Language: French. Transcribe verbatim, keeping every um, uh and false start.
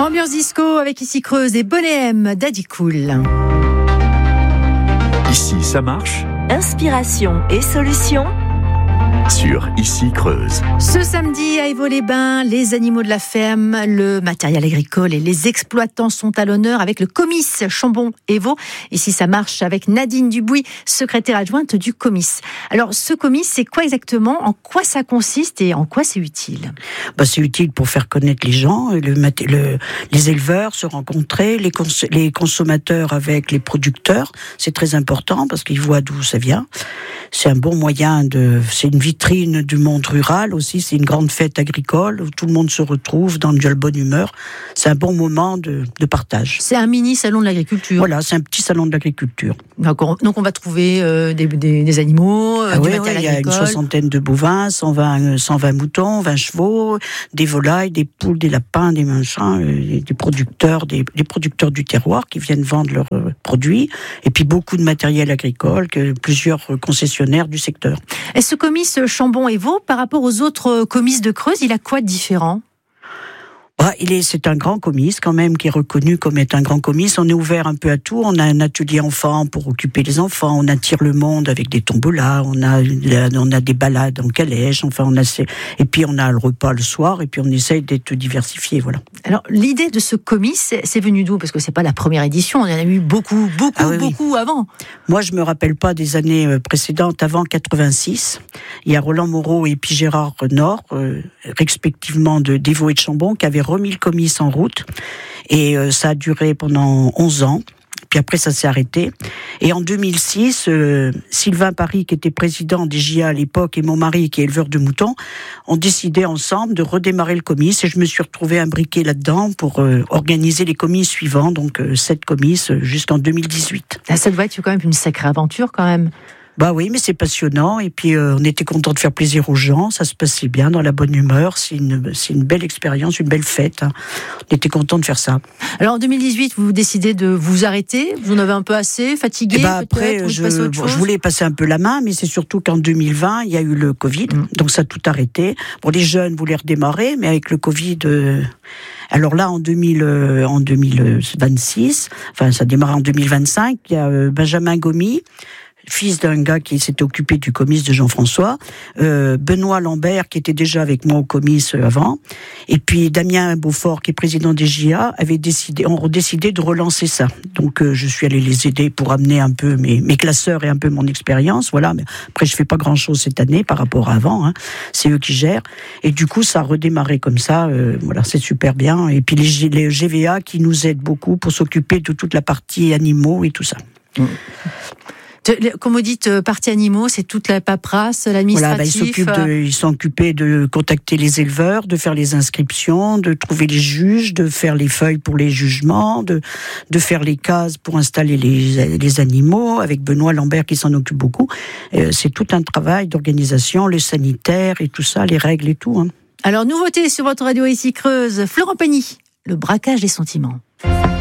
Ambiance disco avec Ici Creuse et Bonnet M, Daddy Cool. Ici, ça marche. Inspiration et solutions Sur Ici Creuse. Ce samedi à Évaux-les-Bains, les animaux de la ferme, le matériel agricole et les exploitants sont à l'honneur avec le Comice Chambon-Évaux. Ici, ça marche avec Nadine Dubuis, secrétaire adjointe du Comice. Alors, ce Comice, c'est quoi exactement? En quoi ça consiste et en quoi c'est utile? Bah, c'est utile pour faire connaître les gens, le, le, les éleveurs se rencontrer, les, cons, les consommateurs avec les producteurs. C'est très important parce qu'ils voient d'où ça vient. C'est un bon moyen de... C'est une vitrine du monde rural aussi. C'est une grande fête agricole où tout le monde se retrouve dans de la bonne humeur. C'est un bon moment de, de partage. C'est un mini salon de l'agriculture. Voilà, c'est un petit salon de l'agriculture. Donc on, donc on va trouver euh, des, des, des animaux, euh, ah du oui, matériel oui, il y a agricole. une soixantaine de bovins, cent vingt, cent vingt moutons, vingt chevaux, des volailles, des poules, des lapins, des machins, euh, des producteurs, des, des producteurs du terroir qui viennent vendre leurs euh, produits. Et puis beaucoup de matériel agricole, que plusieurs concessionnaires du secteur. Et ce Comice Chambon-Évaux, par rapport aux autres comices de Creuse, il a quoi de différent? Ah, il est, c'est un grand comice quand même qui est reconnu comme être un grand comice. On est ouvert un peu à tout. On a un atelier enfant pour occuper les enfants. On attire le monde avec des tombolas. On a, on a des balades en calèche. Enfin, on a, et puis on a le repas le soir. Et puis on essaye d'être diversifié. Voilà. Alors l'idée de ce comice, c'est venu d'où? Parce que c'est pas la première édition. On en a eu beaucoup, beaucoup, ah oui, beaucoup oui. avant. Moi, je me rappelle pas des années précédentes. Avant quatre-vingt-six, il y a Roland Moreau et puis Gérard Nord, euh, respectivement de d'Évaux et de Chambon, qui avaient remis le comice en route et euh, ça a duré pendant onze ans. Puis après, ça s'est arrêté. Et en deux mille six, euh, Sylvain Paris, qui était président des J A à l'époque, et mon mari, qui est éleveur de moutons, ont décidé ensemble de redémarrer le comice. Et je me suis retrouvée imbriquée là-dedans pour euh, organiser les comices suivants, donc euh, sept comices euh, jusqu'en deux mille dix-huit. Ah, ça doit être quand même une sacrée aventure, quand même. Bah oui, mais c'est passionnant. Et puis, euh, on était content de faire plaisir aux gens. Ça se passait bien, dans la bonne humeur. C'est une, c'est une belle expérience, une belle fête. Hein. On était content de faire ça. Alors, en deux mille dix-huit, vous décidez de vous arrêter. Vous en avez un peu assez, fatigué, bah après, peut-être, je, passer à autre chose. Je voulais passer un peu la main, mais c'est surtout qu'en deux mille vingt, il y a eu le Covid. Mmh. Donc, ça a tout arrêté. Bon, les jeunes voulaient redémarrer, mais avec le Covid... Euh, alors là, en, deux mille, euh, en deux mille vingt-six, enfin, ça démarre en deux mille vingt-cinq, il y a euh, Benjamin Gomy, fils d'un gars qui s'était occupé du comice de Jean-François, euh, Benoît Lambert, qui était déjà avec moi au comice avant, et puis Damien Beaufort, qui est président des J A, avait décidé, ont décidé de relancer ça. Donc euh, je suis allé les aider pour amener un peu mes, mes classeurs et un peu mon expérience, voilà. Mais après, je fais pas grand-chose cette année par rapport à avant, hein. C'est eux qui gèrent. Et du coup, ça a redémarré comme ça, euh, voilà, c'est super bien. Et puis les, les G V A qui nous aident beaucoup pour s'occuper de toute la partie animaux et tout ça. Mmh. Comme vous dites, partie animaux, c'est toute la paperasse, l'administratif. Voilà, bah, ils s'occupent de, ils sont occupés de contacter les éleveurs, de faire les inscriptions, de trouver les juges, de faire les feuilles pour les jugements, de, de faire les cases pour installer les, les animaux, avec Benoît Lambert qui s'en occupe beaucoup. Euh, c'est tout un travail d'organisation, le sanitaire et tout ça, les règles et tout. Hein. Alors, nouveauté sur votre radio Ici Creuse, Florent Pagny, le braquage des sentiments.